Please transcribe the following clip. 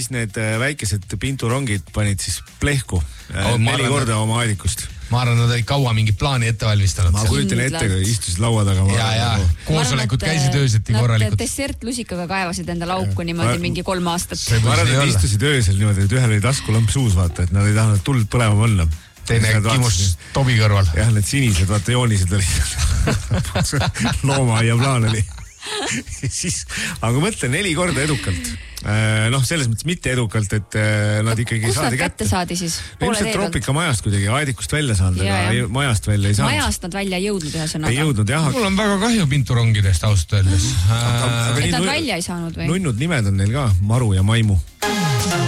siis need väikesed pinturongid panid siis plehku 4 korda oma aedikust. Ma arvan, nad olid kaua mingi plaani ette valmistanud. Ma kujutan ette, kui istusid laua taga. Ja. Koosolekud käisid ööseti korralikult. Dessertlusikaga kaevasid enda lauku niimoodi mingi 3 aastat. Ma arvan, et istusid öösel niimoodi, et ühel oli taskulamp suus, vaata, et nad ei tahtnud tuld põlema panna. Teine kimus Tobi kõrval. Jah, need sinised, vaata joonised olid. Looma ja plaan oli. Siis, aga mõtlen 4 korda edukalt. Selles mõttes mitte edukalt, et nad ikkagi kus saadi kätte saadi siis? Ilmselt Troopika majast kuidagi aedikust välja saanud, aga majast välja ei saanud. Majast nad välja ei jõudnud ühesõnaga. Ei jõudnud, jah. Mul on väga kahju pinturongidest ausalt öeldes. Et nad välja ei saanud või? Nunnud nimed on neil ka, Maru ja Maimu.